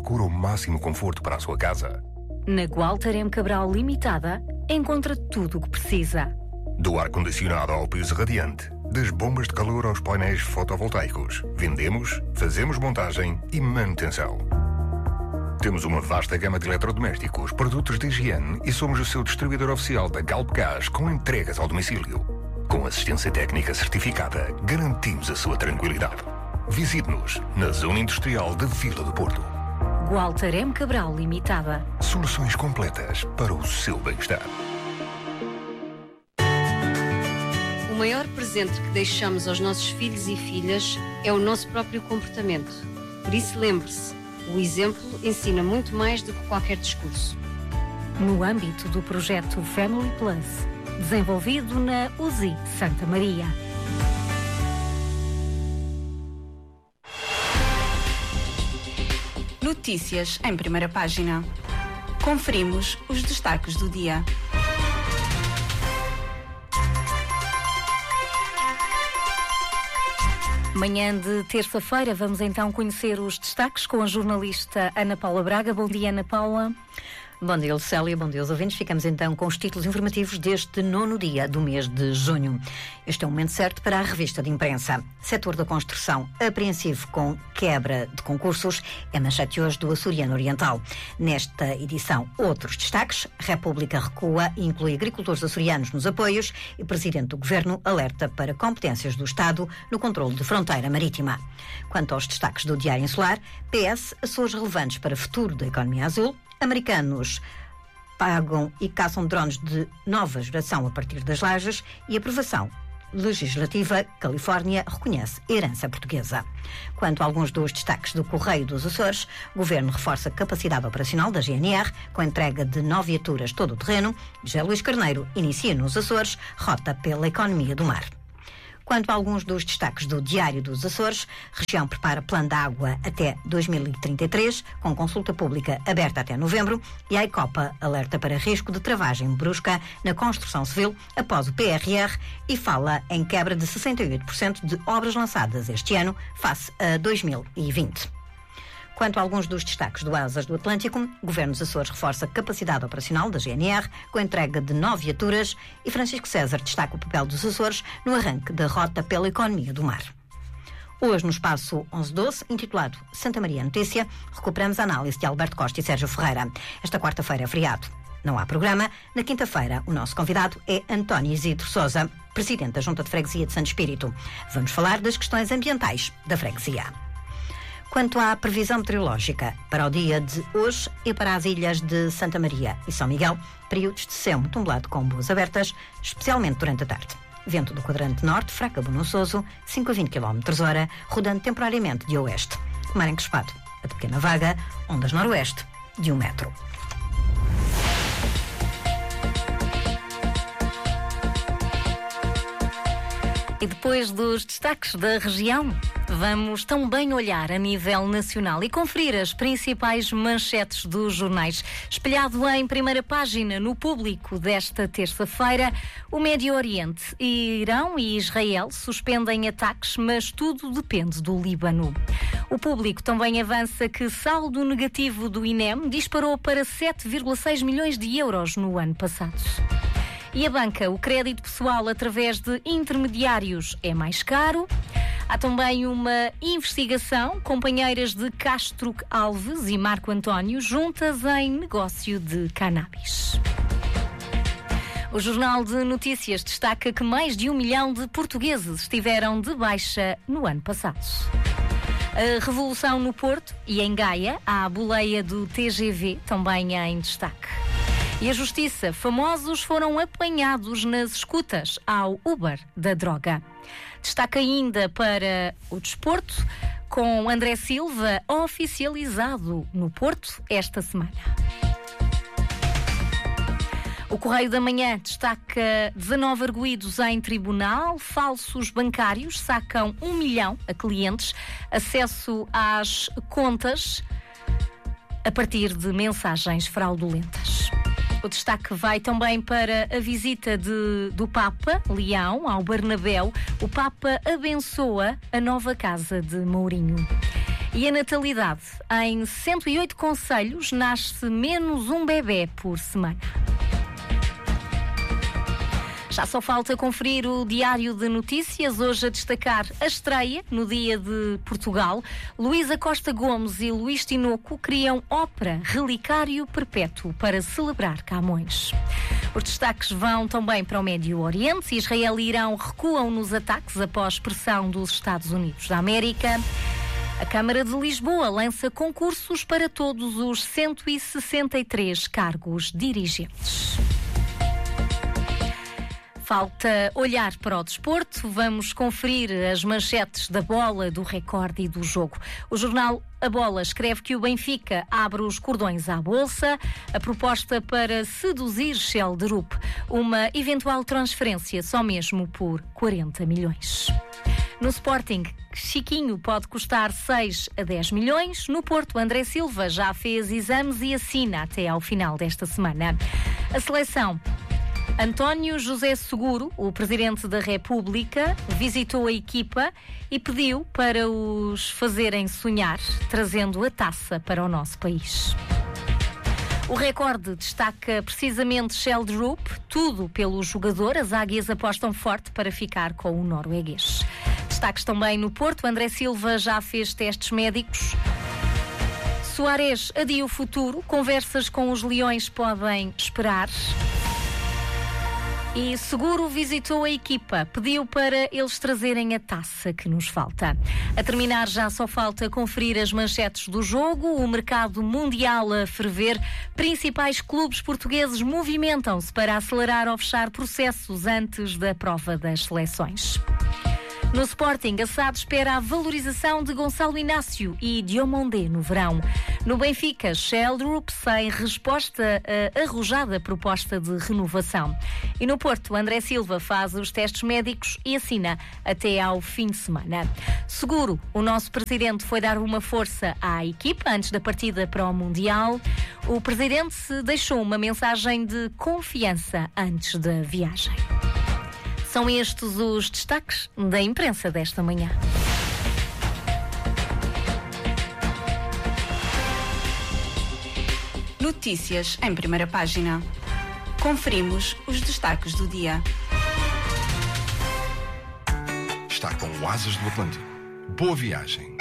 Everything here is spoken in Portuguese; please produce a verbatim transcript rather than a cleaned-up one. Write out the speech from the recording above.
procura o máximo conforto para a sua casa? Na Gualter M. Cabral Limitada, encontra tudo o que precisa. Do ar-condicionado ao piso radiante, das bombas de calor aos painéis fotovoltaicos, vendemos, fazemos montagem e manutenção. Temos uma vasta gama de eletrodomésticos, produtos de higiene e somos o seu distribuidor oficial da Galp Gás com entregas ao domicílio. Com assistência técnica certificada, garantimos a sua tranquilidade. Visite-nos na Zona Industrial de Vila do Porto. Gualter M. Cabral Limitada. Soluções completas para o seu bem-estar. O maior presente que deixamos aos nossos filhos e filhas é o nosso próprio comportamento. Por isso, lembre-se, o exemplo ensina muito mais do que qualquer discurso. No âmbito do projeto Family Plus, desenvolvido na U Z I Santa Maria. Notícias em primeira página. Conferimos os destaques do dia. Manhã de terça-feira, vamos então conhecer os destaques com a jornalista Ana Paula Braga. Bom dia, Ana Paula. Bom dia, Lucélia. Bom dia aos ouvintes. Ficamos então com os títulos informativos deste nono dia do mês de junho. Este é o momento certo para a revista de imprensa. Setor da construção apreensivo com quebra de concursos é manchete hoje do Açoriano Oriental. Nesta edição, outros destaques. República recua e inclui agricultores açorianos nos apoios e Presidente do Governo alerta para competências do Estado no controle de fronteira marítima. Quanto aos destaques do Diário Insular, P S, ações relevantes para o futuro da economia azul. Americanos pagam e caçam drones de nova geração a partir das lajes e aprovação legislativa, Califórnia reconhece herança portuguesa. Quanto a alguns dos destaques do Correio dos Açores, o Governo reforça a capacidade operacional da G N R com a entrega de nove viaturas todo o terreno. José Luís Carneiro inicia nos Açores rota pela economia do mar. Quanto a alguns dos destaques do Diário dos Açores, região prepara plano de água até dois mil e trinta e três, com consulta pública aberta até novembro, e a Icopa alerta para risco de travagem brusca na construção civil após o P R R e fala em quebra de sessenta e oito por cento de obras lançadas este ano face a dois mil e vinte. Quanto a alguns dos destaques do Asas do Atlântico, o Governo dos Açores reforça a capacidade operacional da G N R com a entrega de nove viaturas e Francisco César destaca o papel dos Açores no arranque da rota pela economia do mar. Hoje, no espaço onze doze, intitulado Santa Maria Notícia, recuperamos a análise de Alberto Costa e Sérgio Ferreira. Esta quarta-feira é feriado. Não há programa. Na quinta-feira, o nosso convidado é António Isidro Sousa, Presidente da Junta de Freguesia de Santo Espírito. Vamos falar das questões ambientais da freguesia. Quanto à previsão meteorológica, para o dia de hoje e para as ilhas de Santa Maria e São Miguel, períodos de céu muito nublado com boas abertas, especialmente durante a tarde. Vento do quadrante norte, fraco a bonançoso, cinco a vinte quilómetros hora, rodando temporariamente de oeste. Mar encrespado, a de pequena vaga, ondas noroeste, de um metro. E depois dos destaques da região, vamos também olhar a nível nacional e conferir as principais manchetes dos jornais. Espelhado em primeira página no Público desta terça-feira, o Médio Oriente, Irão e Israel suspendem ataques, mas tudo depende do Líbano. O Público também avança que saldo negativo do I N E M disparou para sete vírgula seis milhões de euros no ano passado. E a banca, o crédito pessoal através de intermediários é mais caro. Há também uma investigação, companheiras de Castro Alves e Marco António juntas em negócio de cannabis. O Jornal de Notícias destaca que mais de um milhão de portugueses estiveram de baixa no ano passado. A revolução no Porto e em Gaia, há a boleia do T G V também em destaque. E a Justiça, famosos foram apanhados nas escutas ao Uber da droga. Destaca ainda para o desporto, com André Silva oficializado no Porto esta semana. O Correio da Manhã destaca dezanove arguídos em tribunal, falsos bancários sacam um milhão a clientes, acesso às contas a partir de mensagens fraudulentas. O destaque vai também para a visita de, do Papa Leão ao Bernabéu. O Papa abençoa a nova casa de Mourinho. E a natalidade. Em cento e oito concelhos nasce menos um bebê por semana. Já só falta conferir o Diário de Notícias, hoje a destacar a estreia no Dia de Portugal. Luísa Costa Gomes e Luís Tinoco criam ópera Relicário Perpétuo para celebrar Camões. Os destaques vão também para o Médio Oriente. Israel e Irão recuam nos ataques após pressão dos Estados Unidos da América. A Câmara de Lisboa lança concursos para todos os cento e sessenta e três cargos dirigentes. Falta olhar para o desporto. Vamos conferir as manchetes da Bola, do Record e do Jogo. O jornal A Bola escreve que o Benfica abre os cordões à bolsa. A proposta para seduzir Scheldrup. Uma eventual transferência só mesmo por quarenta milhões. No Sporting, Chiquinho pode custar seis a dez milhões. No Porto, André Silva já fez exames e assina até ao final desta semana. A seleção. António José Seguro, o Presidente da República, visitou a equipa e pediu para os fazerem sonhar, trazendo a taça para o nosso país. O Record destaca precisamente Scheldrup, tudo pelo jogador. As águias apostam forte para ficar com o norueguês. Destaques também no Porto. André Silva já fez testes médicos. Soares adia o futuro. Conversas com os Leões podem esperar. E Seguro visitou a equipa, pediu para eles trazerem a taça que nos falta. A terminar, já só falta conferir as manchetes do jogo. O mercado mundial a ferver. Principais clubes portugueses movimentam-se para acelerar ou fechar processos antes da prova das seleções. No Sporting, a S A D espera a valorização de Gonçalo Inácio e Diomondé no verão. No Benfica, Scheldrup sem resposta à arrojada proposta de renovação. E no Porto, André Silva faz os testes médicos e assina até ao fim de semana. Seguro, o nosso presidente foi dar uma força à equipa antes da partida para o Mundial. O presidente deixou uma mensagem de confiança antes da viagem. São estes os destaques da imprensa desta manhã. Notícias em primeira página. Conferimos os destaques do dia. Está com o Asas do Atlântico. Boa viagem.